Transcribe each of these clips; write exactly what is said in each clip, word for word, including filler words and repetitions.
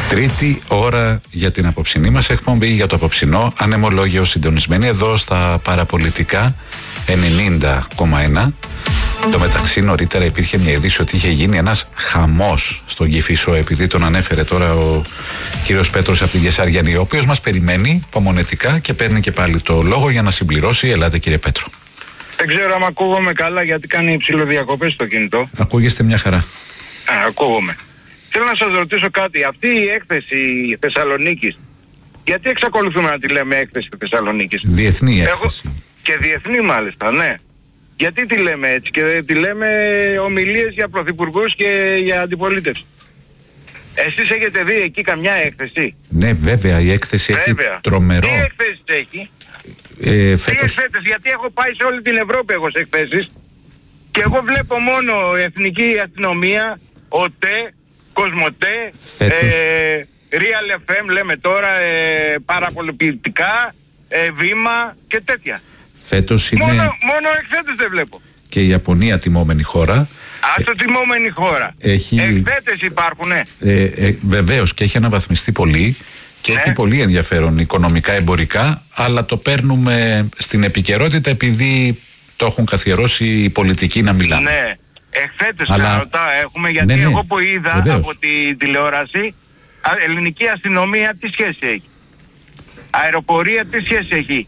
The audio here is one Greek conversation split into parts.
Τρίτη ώρα για την απόψινή μας εκπομπή, για το απόψινό ανεμολόγιο, συντονισμένη εδώ στα παραπολιτικά ενενήντα κόμμα ένα. Το μεταξύ, νωρίτερα υπήρχε μια είδηση ότι είχε γίνει ένας χαμός στον Κηφισό, επειδή τον ανέφερε τώρα ο κύριος Πέτρος από την Κεσαριανή, ο οποίος μας περιμένει υπομονετικά και παίρνει και πάλι το λόγο για να συμπληρώσει. Ελάτε, κύριε Πέτρο. Δεν ξέρω αν ακούγομαι καλά, γιατί κάνει υψηλοδιακοπές στο κινητό. Ακούγεστε μια χαρά. Α, ακούγομαι. Θέλω να σας ρωτήσω κάτι. Αυτή η έκθεση Θεσσαλονίκης, γιατί εξακολουθούμε να τη λέμε έκθεση Θεσσαλονίκης? Διεθνή έκθεση. Έχω... Και διεθνή μάλιστα, ναι. Γιατί τη λέμε έτσι και δεν τη λέμε ομιλίες για πρωθυπουργούς και για αντιπολίτευση? Εσείς έχετε δει εκεί καμιά έκθεση? Ναι, βέβαια, η έκθεση βέβαια. Έχει τρομερό. Τι έκθεση έχει? Ε, φέτος... Τι εκθέσεις? Γιατί έχω πάει σε όλη την Ευρώπη εγώ σε εκθέσεις και εγώ βλέπω μόνο Εθνική Αστυνομία, ΟΤΕ, Κοσμοτέ, ε, Real εφ εμ λέμε τώρα, ε, παραπολιτικά, ε, Βήμα και τέτοια. Φέτος είναι... Μόνο, μόνο εκθέτες δεν βλέπω. Και η Ιαπωνία τιμόμενη χώρα. Ας το τιμόμενη χώρα. Έχει... Εκθέτες υπάρχουνε. Ε, ε, βεβαίως, και έχει αναβαθμιστεί πολύ και ναι. Έχει πολύ ενδιαφέρον οικονομικά, εμπορικά, αλλά το παίρνουμε στην επικαιρότητα επειδή το έχουν καθιερώσει οι πολιτικοί να μιλάνε. Ναι. Εκθέτες αλλά... ρωτά έχουμε, γιατί ναι, ναι. εγώ που είδα βεβαίως. Από τη τηλεόραση, ελληνική αστυνομία τι σχέση έχει? Αεροπορία τι σχέση έχει?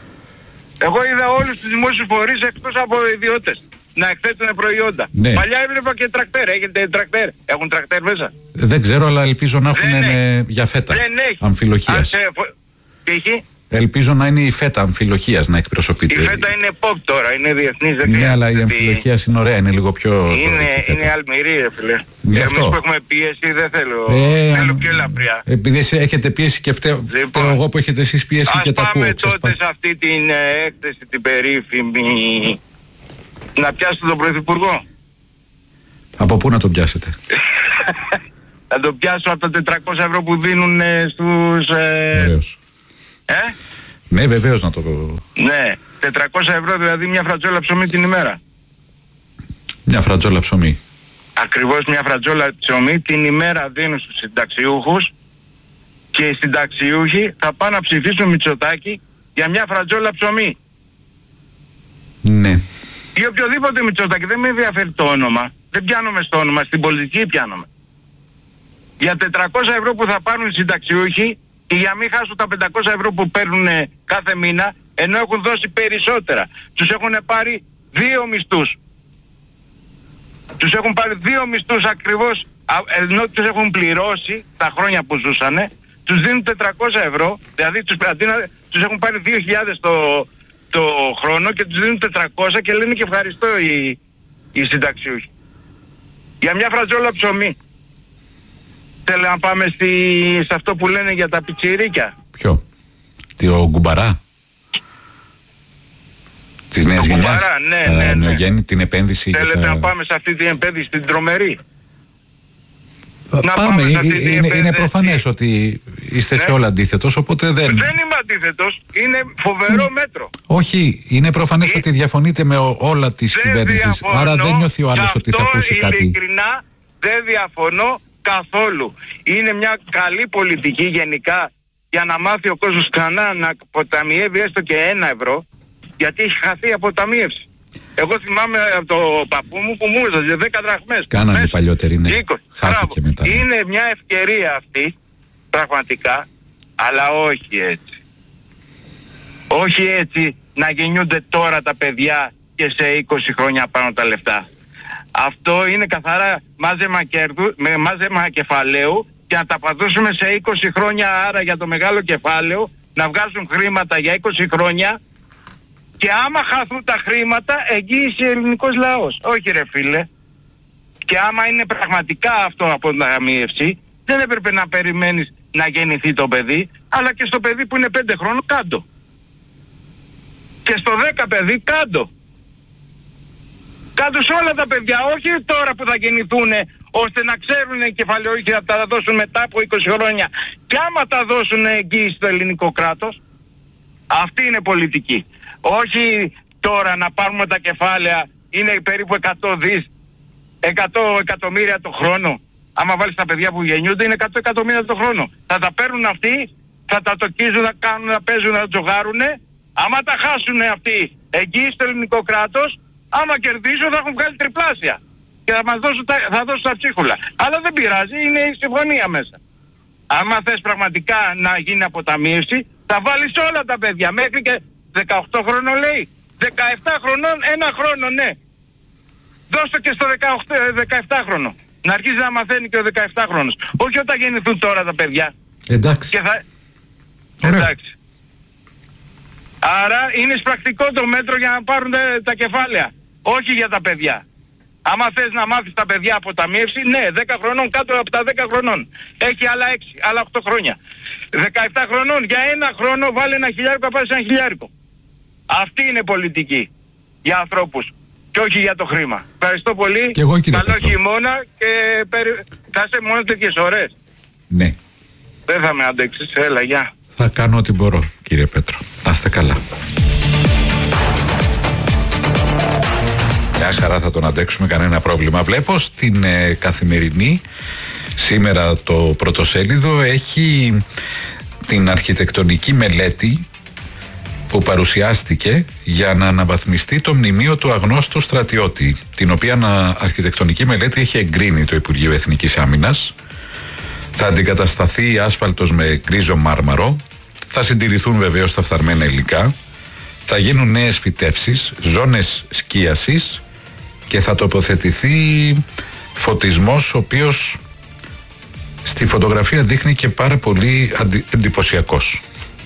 Εγώ είδα όλους τους δημόσιους φορείς εκτός από ιδιώτες να εκθέτουν προϊόντα. Ναι. Παλιά έβλεπα και τρακτέρ. Έχετε τρακτέρ? Έχουν τρακτέρ μέσα? Δεν ξέρω, αλλά ελπίζω να έχουν ε, για φέτα. Δεν έχει. Αμφιλοχίας. Ε, φο... Τι έχει? Ελπίζω να είναι η φέτα αμφιλοχίας να εκπροσωπείται. Η φέτα είναι pop τώρα, είναι διεθνής. Ναι, αλλά η αμφιλοχίας είναι ωραία, είναι λίγο πιο... Είναι, είναι αλμυρή, ρε φίλε. Εμείς που έχουμε πίεση δεν θέλω, ε, θέλω πιο ελαφριά. Επειδή έχετε πίεση και φταίω, λοιπόν, φταίω εγώ που έχετε εσείς πίεση ας και τα ακούω. Ας πάμε τότε σε αυτή την ε, έκθεση την περίφημη να πιάσετε τον Πρωθυπουργό. Από πού να τον πιάσετε? Να τον πιάσω από τα τετρακόσια ευρώ που δίνουν ε, στους... Ε... Βεβαίως. Ε? Ναι, βεβαίως να το... Ναι, τετρακόσια ευρώ δηλαδή μια φρατζόλα ψωμί την ημέρα. Μια φρατζόλα ψωμί. Ακριβώς μια φρατζόλα ψωμί την ημέρα δίνουν στους συνταξιούχους και οι συνταξιούχοι θα πάνε να ψηφίσουν Μητσοτάκη για μια φρατζόλα ψωμί. Ναι. Ή οποιοδήποτε Μητσοτάκη, δεν με ενδιαφέρει το όνομα. Δεν πιάνομαι στο όνομα, στην πολιτική πιάνομαι. Για τετρακόσια ευρώ που θα πάρουν οι συνταξιούχοι και για μην χάσουν τα πεντακόσια ευρώ που παίρνουν κάθε μήνα, ενώ έχουν δώσει περισσότερα. Τους έχουν πάρει δύο μισθούς. Τους έχουν πάρει δύο μισθούς ακριβώς, ενώ τους έχουν πληρώσει τα χρόνια που ζούσανε, τους δίνουν τετρακόσια ευρώ, δηλαδή τους, τους έχουν πάρει δύο χιλιάδες το, το χρόνο και τους δίνουν τετρακόσια και λένε και ευχαριστώ οι, οι συνταξιούχοι. Για μια φρατζόλα ψωμί. Θέλω να πάμε στη, σε αυτό που λένε για τα πιτσιρίκια. Ποιο? Τι, ο Γκουμπαρά? Της νέας γενιάς? Ναι, ναι, ναι. Νεογέννη, την επένδυση. Θέλετε τα... να πάμε σε αυτή την επένδυση, την τρομερή? Να πάμε, πάμε είναι, είναι, είναι προφανές ότι είστε ναι. σε όλα αντίθετος, οπότε δεν... Δεν είμαι αντίθετος, είναι φοβερό μέτρο. Όχι, είναι προφανές ε... ότι διαφωνείτε με ό, όλα τις κυβέρνησεις, άρα δεν νιώθει ο άλλος ότι θα ακούσει κάτι. Ειλικρινά δεν διαφωνώ καθόλου. Είναι μια καλή πολιτική γενικά για να μάθει ο κόσμος ξανά να αποταμιεύει έστω και ένα ευρώ, γιατί έχει χαθεί αποταμίευση. Εγώ θυμάμαι από το παππού μου που μου έδωσε δέκα δραχμές. Κάνανε μέσα, παλιότεροι, ναι. είκοσι. Χάθηκε μετά. Είναι μια ευκαιρία αυτή, πραγματικά, αλλά όχι έτσι. Όχι έτσι να γεννιούνται τώρα τα παιδιά και σε είκοσι χρόνια πάνω τα λεφτά. Αυτό είναι καθαρά μάζεμα κέρδου, με μάζεμα κεφαλαίου και να τα πατούσουμε σε είκοσι χρόνια, άρα για το μεγάλο κεφάλαιο να βγάζουν χρήματα για είκοσι χρόνια. Και άμα χαθούν τα χρήματα, εγγύησε ελληνικός λαός. Όχι ρε φίλε. Και άμα είναι πραγματικά αυτό αποταμίευση, δεν έπρεπε να περιμένεις να γεννηθεί το παιδί, αλλά και στο παιδί που είναι πέντε χρόνων κάτω. Και στο δέκα παιδί κάτω. Κάτω σε όλα τα παιδιά, όχι τώρα που θα γεννηθούν, ώστε να ξέρουν οι κεφαλαιοίχοι να τα δώσουν μετά από είκοσι χρόνια. Και άμα τα δώσουν εγγύηση στο ελληνικό κράτος, αυτή είναι πολιτική. Όχι τώρα να πάρουμε τα κεφάλαια, είναι περίπου εκατό δις, εκατό εκατομμύρια το χρόνο άμα βάλεις τα παιδιά που γεννιούνται είναι εκατό εκατομμύρια το χρόνο. Θα τα παίρνουν αυτοί, θα τα τοκίζουν, θα κάνουν, να παίζουν, να τζογάρουνε. Άμα τα χάσουν αυτοί εκεί στο ελληνικό κράτος, άμα κερδίσουν θα έχουν βγάλει τριπλάσια. Και θα μας δώσουν τα, θα δώσουν τα ψίχουλα. Αλλά δεν πειράζει, είναι η συμφωνία μέσα. Άμα θες πραγματικά να γίνει αποταμίευση, θα βάλεις όλα τα παιδιά μέχρι και δεκαοκτώ χρονών λέει. δεκαεπτά χρονών, ένα χρόνο, ναι. Δώστε και στο δεκαοκτώ, δεκαεπτά χρονο. Να αρχίσει να μαθαίνει και ο δεκαεπτά χρονος. Όχι όταν γεννηθούν τώρα τα παιδιά. Εντάξει. Και θα... Εντάξει. Άρα είναι πρακτικό το μέτρο για να πάρουν τα, τα κεφάλαια. Όχι για τα παιδιά. Άμα θες να μάθεις τα παιδιά αποταμίευση, ναι, δέκα χρονών κάτω από τα δέκα χρονών. Έχει άλλα έξι, άλλα οκτώ χρόνια. δεκαεπτά χρονών, για ένα χρόνο βάλε ένα χιλιάρικο, πάρεις ένα χιλιάρικο. Αυτή είναι πολιτική για ανθρώπους και όχι για το χρήμα. Ευχαριστώ πολύ. Και εγώ, κύριε Καλό Πέτρο. χειμώνα και περι... θα είσαι μόνο τέτοιες ώρες. Ναι. Δεν θα με αντέξεις. Έλα, γεια. Θα κάνω ό,τι μπορώ, κύριε Πέτρο. Να είστε καλά. Μια χαρά, θα τον αντέξουμε, κανένα πρόβλημα. Βλέπω στην ε, Καθημερινή σήμερα το πρωτοσέλιδο έχει την αρχιτεκτονική μελέτη που παρουσιάστηκε για να αναβαθμιστεί το μνημείο του αγνώστου στρατιώτη, την οποία αρχιτεκτονική μελέτη έχει εγκρίνει το Υπουργείο Εθνικής Άμυνας. Θα αντικατασταθεί άσφαλτος με γκρίζο μάρμαρο, θα συντηρηθούν βεβαίως τα φθαρμένα υλικά, θα γίνουν νέες φυτεύσεις, ζώνες σκίασης και θα τοποθετηθεί φωτισμός, ο οποίος στη φωτογραφία δείχνει και πάρα πολύ αντι... εντυπωσιακός.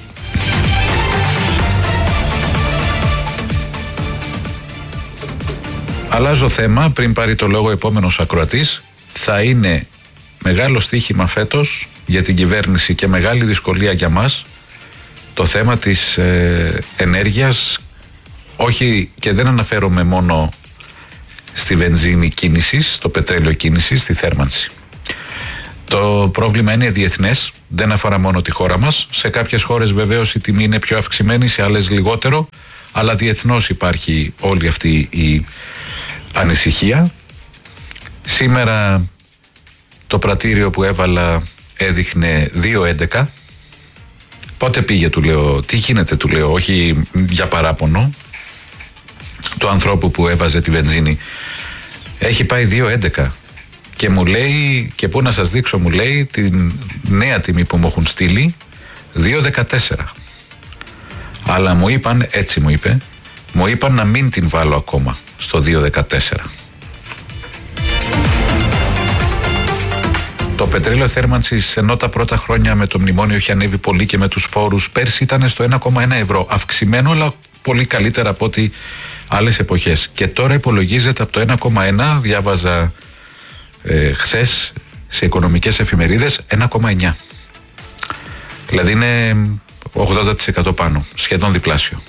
Αλλάζω θέμα, πριν πάρει το λόγο επόμενος ακροατής. Θα είναι μεγάλο στοίχημα φέτος για την κυβέρνηση και μεγάλη δυσκολία για μας το θέμα της ε, ενέργειας, όχι, και δεν αναφέρομαι μόνο στη βενζίνη κίνησης, στο πετρέλαιο κίνησης, στη θέρμανση. Το πρόβλημα είναι διεθνές, δεν αφορά μόνο τη χώρα μας. Σε κάποιες χώρες βεβαίως η τιμή είναι πιο αυξημένη, σε άλλες λιγότερο, αλλά διεθνώς υπάρχει όλη αυτή η ανησυχία. Σήμερα το πρατήριο που έβαλα έδειχνε δύο έντεκα. Πότε πήγε, του λέω, τι γίνεται, του λέω, όχι για παράπονο του ανθρώπου που έβαζε τη βενζίνη. Έχει πάει δύο έντεκα και μου λέει, και πού να σας δείξω, μου λέει την νέα τιμή που μου έχουν στείλει, δύο δεκατέσσερα. Αλλά μου είπαν, έτσι μου είπε, μου είπαν να μην την βάλω ακόμα στο δύο δεκατέσσερα. Το πετρέλαιο θέρμανσης, ενώ τα πρώτα χρόνια με το μνημόνιο είχε ανέβει πολύ και με τους φόρους, πέρσι ήταν στο ένα κόμμα ένα ευρώ. Αυξημένο, αλλά πολύ καλύτερα από ό,τι άλλες εποχές. Και τώρα υπολογίζεται από το ένα κόμμα ένα, διάβαζα ε, χθες σε οικονομικές εφημερίδες, ένα κόμμα εννιά. Δηλαδή είναι ογδόντα τοις εκατό πάνω, σχεδόν διπλάσιο.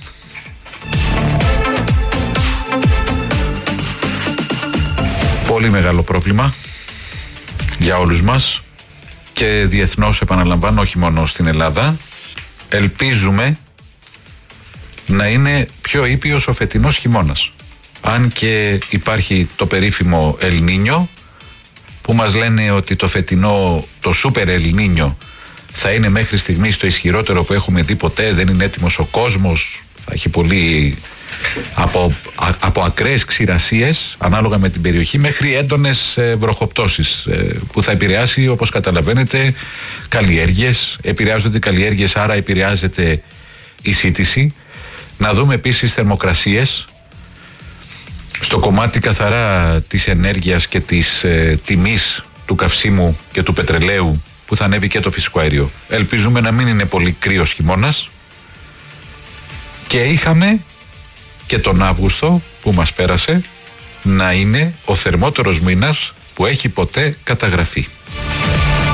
Πολύ μεγάλο πρόβλημα για όλους μας και διεθνώς, επαναλαμβάνω, όχι μόνο στην Ελλάδα. Ελπίζουμε να είναι πιο ήπιος ο φετινός χειμώνας. Αν και υπάρχει το περίφημο Ελ Νίνιο, που μας λένε ότι το φετινό, το σούπερ Ελ Νίνιο, θα είναι μέχρι στιγμής το ισχυρότερο που έχουμε δει ποτέ, δεν είναι έτοιμος ο κόσμος, θα έχει πολύ από, α, από ακραίες ξηρασίες ανάλογα με την περιοχή μέχρι έντονες ε, βροχοπτώσεις ε, που θα επηρεάσει, όπως καταλαβαίνετε, καλλιέργειες. Επηρεάζονται οι καλλιέργειες, άρα επηρεάζεται η σύντηση. Να δούμε επίσης θερμοκρασίες στο κομμάτι καθαρά της ενέργειας και της ε, τιμής του καυσίμου και του πετρελαίου, που θα ανέβει και το φυσικό αέριο. Ελπίζουμε να μην είναι πολύ κρύος χειμώνας. Και είχαμε και τον Αύγουστο που μας πέρασε να είναι ο θερμότερος μήνας που έχει ποτέ καταγραφεί.